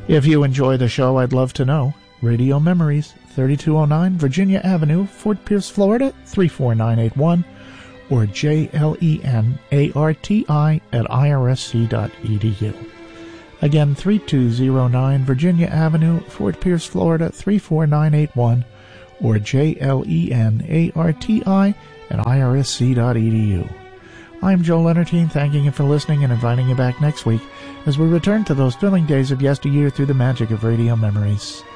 If you enjoy the show, I'd love to know. Radio Memories, 3209 Virginia Avenue, Fort Pierce, Florida, 34981, or jlenarti@irsc.edu. Again, 3209 Virginia Avenue, Fort Pierce, Florida, 34981, or jlenarti@irsc.edu. I'm Joe Leonardine, thanking you for listening and inviting you back next week as we return to those thrilling days of yesteryear through the magic of Radio Memories.